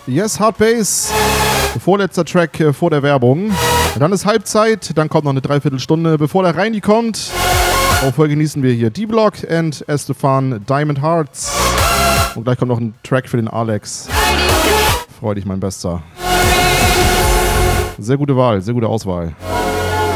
Yes, Hard Bass. Vorletzter Track vor der Werbung. Dann ist Halbzeit, dann kommt noch eine Dreiviertelstunde, bevor der Reini kommt. Auch voll genießen wir hier D-Block and Estefan Diamond Hearts. Und gleich kommt noch ein Track für den Alex. Freu dich, mein Bester. Sehr gute Wahl, sehr gute Auswahl.